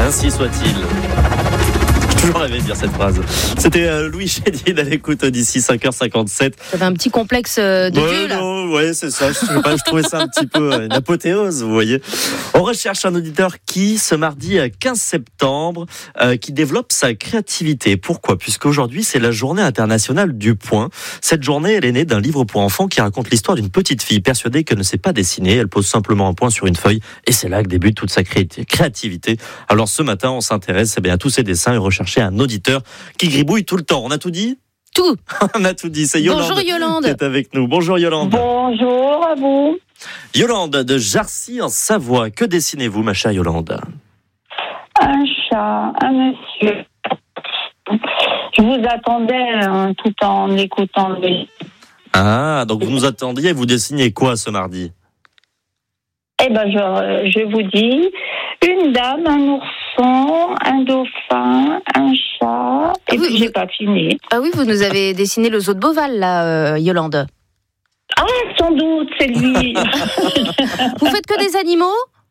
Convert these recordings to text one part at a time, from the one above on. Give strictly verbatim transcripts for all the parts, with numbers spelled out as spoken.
Ainsi soit-il. J'ai toujours rêvé de dire cette phrase. C'était euh, Louis Chédid à l'écoute d'ici cinq heures cinquante-sept. T'avais un petit complexe euh, de ouais, Dieu là. Non, ouais, c'est ça. Je, sais pas, je trouvais ça un petit peu euh, une apothéose, vous voyez. On recherche un auditeur qui, ce mardi quinze septembre, euh, qui développe sa créativité. Pourquoi ? Puisqu'aujourd'hui, c'est la journée internationale du point. Cette journée, elle est née d'un livre pour enfants qui raconte l'histoire d'une petite fille persuadée qu'elle ne sait pas dessiner. Elle pose simplement un point sur une feuille et c'est là que débute toute sa créativité. Alors ce matin, on s'intéresse eh bien, à tous ces dessins et rechercher un auditeur qui gribouille tout le temps. On a tout dit ? Tout. On a tout dit. C'est Yolande. Bonjour Yolande. Qui est avec nous. Bonjour Yolande. Bonjour à vous. Yolande de Jarcy en Savoie. Que dessinez-vous, ma chère Yolande ? Un chat, un monsieur. Je vous attendais hein, tout en écoutant le... Ah, donc vous nous attendiez, vous dessiniez quoi ce mardi ? Eh ben, je, je vous dis, une dame, un ourson, un dauphin, un chat, et oui, puis vous... j'ai pas fini. Ah oui, vous nous avez dessiné le zoo de Beauval, là, euh, Yolande. Ah, sans doute, c'est lui. Vous faites que des animaux ?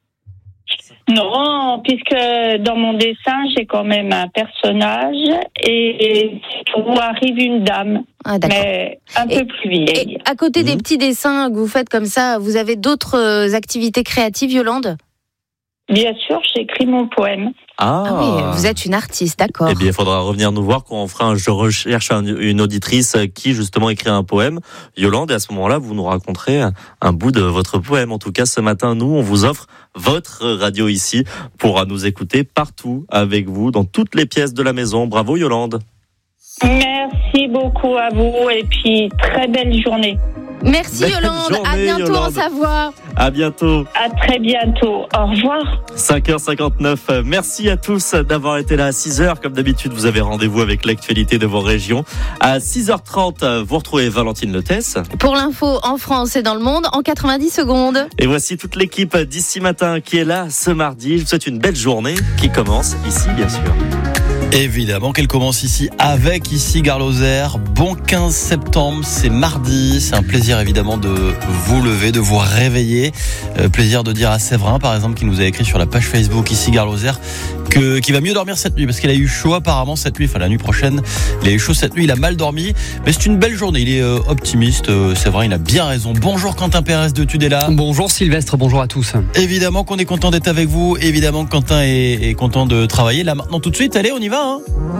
Non, puisque dans mon dessin, j'ai quand même un personnage et où arrive une dame, ah, mais un et, peu plus vieille. Et à côté mmh. des petits dessins que vous faites comme ça, vous avez d'autres activités créatives, Yolande ? Bien sûr, j'écris mon poème. Ah, ah oui, vous êtes une artiste, d'accord. Eh bien, il faudra revenir nous voir quand on fera un Je recherche un, une auditrice qui, justement, écrit un poème. Yolande, et à ce moment-là, vous nous raconterez un, un bout de votre poème. En tout cas, ce matin, nous, on vous offre votre radio ici pour nous écouter partout avec vous, dans toutes les pièces de la maison. Bravo, Yolande. Merci beaucoup à vous et puis très belle journée. Merci belle Yolande, journée, à bientôt Yolande. en Savoie. À bientôt. À très bientôt. Au revoir. cinq heures cinquante-neuf. Merci à tous d'avoir été là à six heures. Comme d'habitude, vous avez rendez-vous avec l'actualité de vos régions. À six heures trente, vous retrouvez Valentine Letesse. Pour l'info en France et dans le monde, en quatre-vingt-dix secondes. Et voici toute l'équipe d'ici matin qui est là ce mardi. Je vous souhaite une belle journée qui commence ici, bien sûr. Évidemment qu'elle commence ici avec ici Gare Lozère. Bon quinze septembre, c'est mardi. C'est un plaisir évidemment de vous lever, de vous réveiller. Euh, plaisir de dire à Séverin par exemple qui nous a écrit sur la page Facebook ici Gare Lozère que qu'il va mieux dormir cette nuit parce qu'il a eu chaud apparemment cette nuit. Enfin la nuit prochaine, il a eu chaud cette nuit. Il a mal dormi, mais c'est une belle journée. Il est euh, optimiste. Euh, Séverin, il a bien raison. Bonjour Quentin Pérez de Tudela. Bonjour Sylvestre. Bonjour à tous. Évidemment qu'on est content d'être avec vous. Évidemment que Quentin est, est content de travailler. Là maintenant tout de suite, allez, on y va. Hein.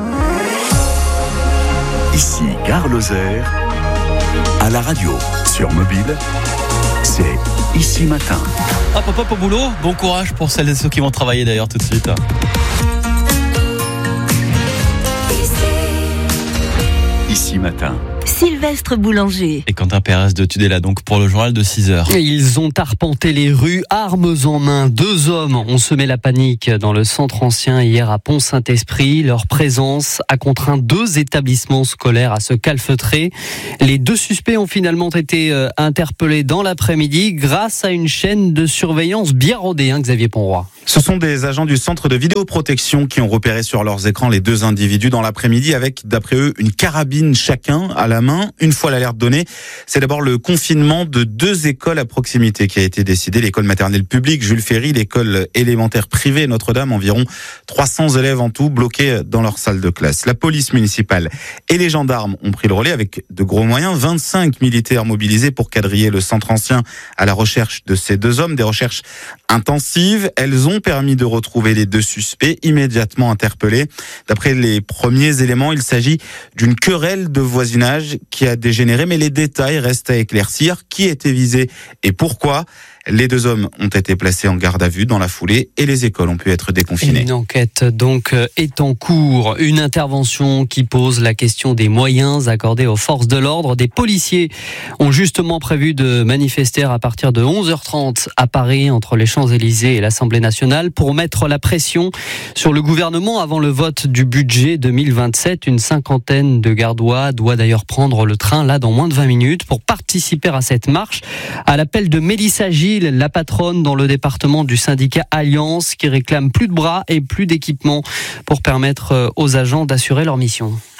Ici Gare Lozère, à la radio, sur mobile, c'est Ici Matin. Hop hop hop au boulot, bon courage pour celles et ceux qui vont travailler d'ailleurs tout de suite. Ici Matin. Sylvestre Boulanger. Et Quentin Pérez de Tudela donc pour le journal de six heures. Ils ont arpenté les rues, armes en main. Deux hommes ont semé la panique dans le centre ancien hier à Pont-Saint-Esprit. Leur présence a contraint deux établissements scolaires à se calfeutrer. Les deux suspects ont finalement été interpellés dans l'après-midi grâce à une chaîne de surveillance bien rodée, hein, Xavier Ponroy. Ce sont des agents du centre de vidéoprotection qui ont repéré sur leurs écrans les deux individus dans l'après-midi avec, d'après eux, une carabine chacun à la main. Une fois l'alerte donnée, c'est d'abord le confinement de deux écoles à proximité qui a été décidé. L'école maternelle publique Jules Ferry, l'école élémentaire privée Notre-Dame. Environ trois cents élèves en tout bloqués dans leur salle de classe. La police municipale et les gendarmes ont pris le relais avec de gros moyens. vingt-cinq militaires mobilisés pour quadriller le centre ancien à la recherche de ces deux hommes. Des recherches intensives. Elles ont permis de retrouver les deux suspects immédiatement interpellés. D'après les premiers éléments, il s'agit d'une querelle de voisinage qui a dégénéré, mais les détails restent à éclaircir. Qui était visé et pourquoi ? Les deux hommes ont été placés en garde à vue dans la foulée et les écoles ont pu être déconfinées. Une enquête donc est en cours. Une intervention qui pose la question des moyens accordés aux forces de l'ordre. Des policiers ont justement prévu de manifester à partir de onze heures trente à Paris entre les Champs-Élysées et l'Assemblée nationale pour mettre la pression sur le gouvernement avant le vote du budget deux mille vingt-sept. Une cinquantaine de gardois doit d'ailleurs prendre le train là dans moins de vingt minutes pour participer à cette marche. À l'appel de Mélissa Gilles, la patronne dans le département du syndicat Alliance qui réclame plus de bras et plus d'équipements pour permettre aux agents d'assurer leur mission.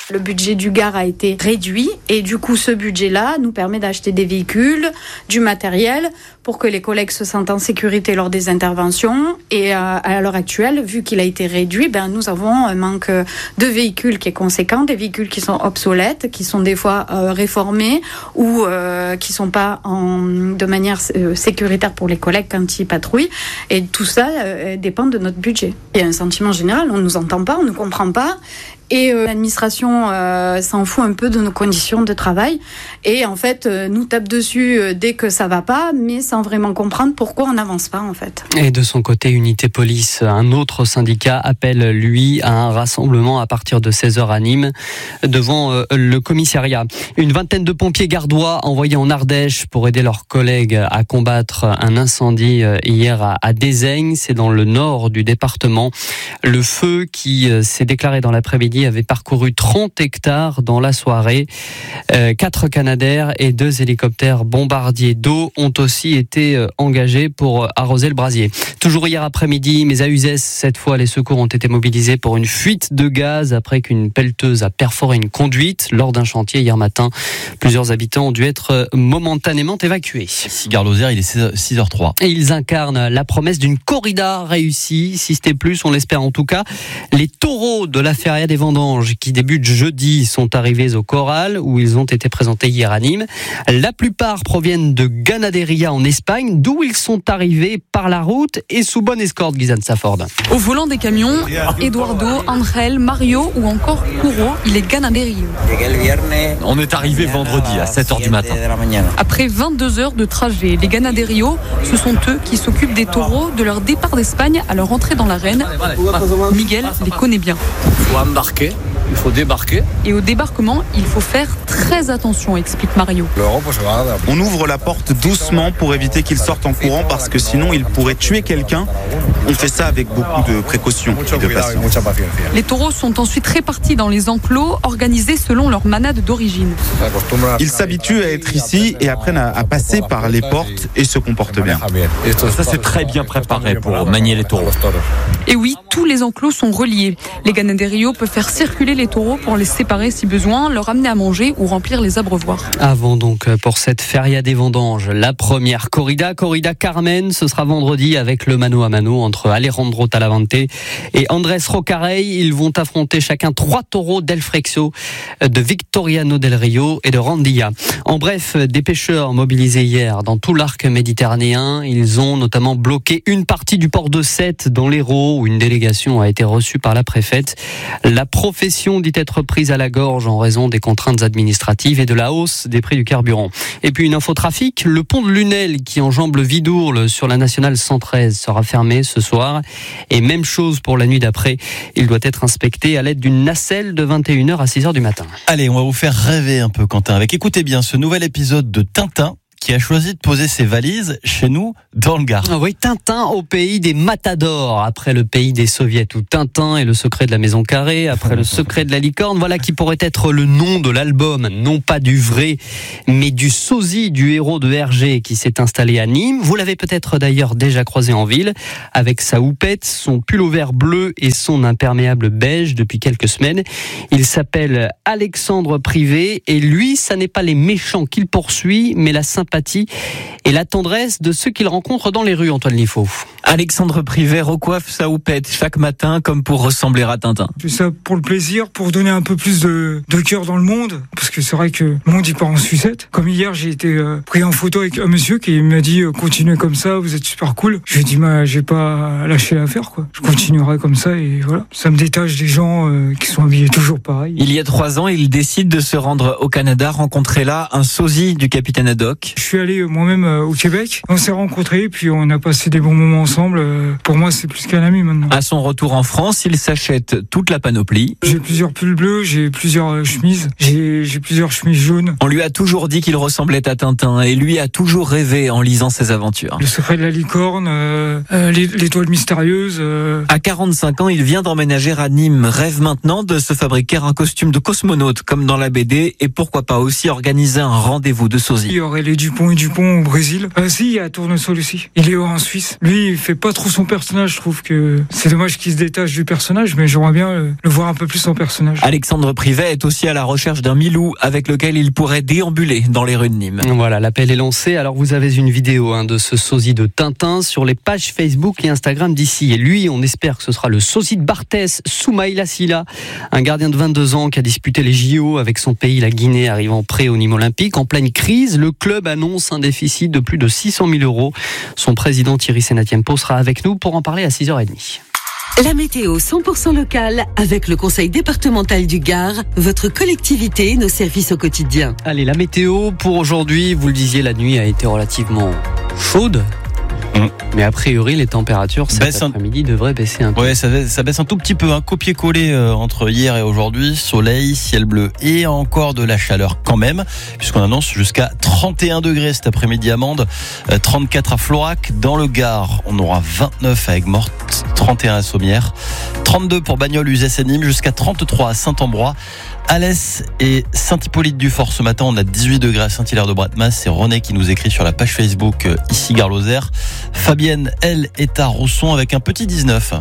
Le budget du G A R a été réduit et du coup ce budget-là nous permet d'acheter des véhicules, du matériel pour que les collègues se sentent en sécurité lors des interventions. Et euh, à l'heure actuelle, vu qu'il a été réduit, ben, nous avons un manque de véhicules qui est conséquent, des véhicules qui sont obsolètes, qui sont des fois euh, réformés ou euh, qui sont pas en, de manière euh, sécuritaire pour les collègues quand ils patrouillent. Et tout ça euh, dépend de notre budget. Il y a un sentiment général, on ne nous entend pas, on ne comprend pas. Et euh, l'administration euh, s'en fout un peu de nos conditions de travail et en fait euh, nous tape dessus euh, dès que ça va pas, mais sans vraiment comprendre pourquoi on n'avance pas en fait. Et de son côté, Unité Police, un autre syndicat, appelle lui à un rassemblement à partir de seize heures à Nîmes devant euh, le commissariat. Une vingtaine de pompiers gardois envoyés en Ardèche pour aider leurs collègues à combattre un incendie euh, hier à, à Dézaigne, c'est dans le nord du département. Le feu qui euh, s'est déclaré dans l'après-midi avait parcouru trente hectares dans la soirée. Euh, quatre Canadair et deux hélicoptères bombardiers d'eau ont aussi été euh, engagés pour arroser le brasier. Toujours hier après-midi, mais à Uzès, cette fois, les secours ont été mobilisés pour une fuite de gaz après qu'une pelleteuse a perforé une conduite lors d'un chantier hier matin. Plusieurs habitants ont dû être momentanément évacués. Ici, Gare Lozère, il est six heures zéro trois. Et ils incarnent la promesse d'une corrida réussie. Si c'était plus, on l'espère en tout cas. Les taureaux de la Feria des Vendanges qui débutent jeudi sont arrivés au Corral où ils ont été présentés hier à Nîmes. La plupart proviennent de Ganaderia en Espagne d'où ils sont arrivés par la route et sous bonne escorte, Gizan Safford. Au volant des camions, Eduardo, Angel, Mario ou encore Kuro, il est Ganaderio. On est arrivé vendredi à sept heures du matin. Après vingt-deux heures de trajet, les Ganaderio, ce sont eux qui s'occupent des taureaux de leur départ d'Espagne à leur entrée dans l'arène. Miguel les connaît bien. Il faut embarquer, il faut débarquer. Et au débarquement, il faut faire très attention, explique Mario. On ouvre la porte doucement pour éviter qu'ils sortent en courant parce que sinon ils pourraient tuer quelqu'un. On fait ça avec beaucoup de précautions et de patience. Les taureaux sont ensuite répartis dans les enclos, organisés selon leur manade d'origine. Ils s'habituent à être ici et apprennent à passer par les portes et se comportent bien. Ça, c'est très bien préparé pour manier les taureaux. Et oui, tous les enclos sont reliés. Les Ganaderio peuvent faire circuler les taureaux pour les séparer si besoin, leur amener à manger ou remplir les abreuvoirs. Avant donc pour cette Feria des Vendanges, la première corrida, corrida Carmen, ce sera vendredi avec le mano à mano entre Alejandro Talavante et Andrés Rocarey. Ils vont affronter chacun trois taureaux d'El Freixo, de Victoriano del Rio et de Randilla. En bref, des pêcheurs mobilisés hier dans tout l'arc méditerranéen. Ils ont notamment bloqué une partie du port de Sète dans l'Hérault où une délégation a été reçue par la préfète. La profession dit être prise à la gorge en raison des contraintes administratives et de la hausse des prix du carburant. Et puis une info trafic, le pont de Lunel qui enjambe le Vidourle sur la nationale cent treize sera fermé ce soir. Et même chose pour la nuit d'après, il doit être inspecté à l'aide d'une nacelle de vingt et une heures à six heures du matin. Allez, on va vous faire rêver un peu, Quentin, avec, écoutez bien, ce nouvel épisode de Tintin qui a choisi de poser ses valises chez nous dans le Gard. Ah oui, Tintin au pays des matadors, après le pays des soviets où Tintin est le secret de la maison carrée, après le secret de la licorne, voilà qui pourrait être le nom de l'album, non pas du vrai, mais du sosie du héros de Hergé qui s'est installé à Nîmes. Vous l'avez peut-être d'ailleurs déjà croisé en ville, avec sa houppette, son pull-over bleu et son imperméable beige depuis quelques semaines. Il s'appelle Alexandre Privé et lui, ça n'est pas les méchants qu'il poursuit, mais la sympathie et la tendresse de ceux qu'il rencontre dans les rues, Antoine Liffaut. Alexandre Privé recoiffe sa houppette chaque matin comme pour ressembler à Tintin. Je fais ça pour le plaisir, pour donner un peu plus de, de cœur dans le monde, parce que c'est vrai que le monde il part en sucette. Comme hier, j'ai été euh, pris en photo avec un monsieur qui m'a dit euh, continuez comme ça, vous êtes super cool. Je lui ai dit bah, j'ai pas lâché l'affaire quoi. Je continuerai comme ça et voilà. Ça me détache des gens euh, qui sont habillés toujours pareil. Il y a trois ans, il décide de se rendre au Canada, rencontrer là un sosie du capitaine Haddock. Je suis allé euh, moi-même euh, au Québec. On s'est rencontrés puis on a passé des bons moments ensemble. Pour moi, c'est plus qu'un ami maintenant. À son retour en France, il s'achète toute la panoplie. J'ai plusieurs pulls bleus, j'ai plusieurs chemises, j'ai, j'ai plusieurs chemises jaunes. On lui a toujours dit qu'il ressemblait à Tintin et lui a toujours rêvé en lisant ses aventures. Le secret de la licorne, euh, euh, l'étoile mystérieuse. Euh... À quarante-cinq ans, il vient d'emménager à Nîmes. Rêve maintenant de se fabriquer un costume de cosmonaute comme dans la B D et pourquoi pas aussi organiser un rendez-vous de sosie. Il y aurait les Dupont Dupont et Dupont au Brésil. Ah si, il y a Tournesol aussi. Il est en Suisse. Lui, il fait pas trop son personnage. Je trouve que c'est dommage qu'il se détache du personnage, mais j'aimerais bien le, le voir un peu plus en personnage. Alexandre Privet est aussi à la recherche d'un Milou avec lequel il pourrait déambuler dans les rues de Nîmes. Voilà, l'appel est lancé. Alors vous avez une vidéo hein, de ce sosie de Tintin sur les pages Facebook et Instagram d'ici. Et lui, on espère que ce sera le sosie de Barthès, Soumaïla Silla, un gardien de vingt-deux ans qui a disputé les J O avec son pays, la Guinée, arrivant prêt au Nîmes olympique. En pleine crise, le club annonce un déficit de plus de six cent mille euros. Son président Thierry Senatiempo sera avec nous pour en parler à six heures trente. La météo cent pour cent locale avec le conseil départemental du Gard, votre collectivité, nos services au quotidien. Allez, la météo pour aujourd'hui, vous le disiez, la nuit a été relativement chaude. Mmh. Mais a priori, les températures cet baisse après-midi un... devraient baisser un peu. Ouais, ça, ça baisse un tout petit peu, un copier-coller euh, entre hier et aujourd'hui. Soleil, ciel bleu et encore de la chaleur quand même, puisqu'on annonce jusqu'à trente et un degrés cet après-midi à Mende, euh, trente-quatre à Florac. Dans le Gard, on aura vingt-neuf à Aigues-Mortes, trente et un à Sommières, trente-deux pour Bagnols, Uzès et Nîmes, jusqu'à trente-trois à Saint-Ambrois. Alès et Saint-Hippolyte-du-Fort ce matin, on a dix-huit degrés à Saint-Hilaire-de-Bratmas. C'est René qui nous écrit sur la page Facebook euh, ici Gare Lozère. Fabienne, elle, est à Rousson avec un petit dix-neuf.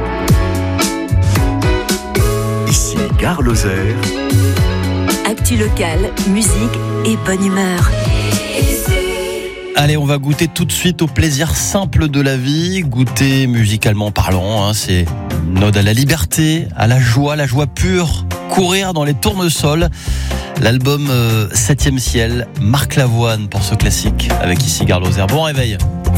Ici Gare Lozère. Actu locale, musique et bonne humeur. Allez, on va goûter tout de suite au plaisir simple de la vie. Goûter musicalement parlant, hein, c'est une ode à la liberté, à la joie, la joie pure. Courir dans les tournesols. L'album euh, Septième ciel, Marc Lavoine pour ce classique avec ici Gare Lozère. Bon réveil.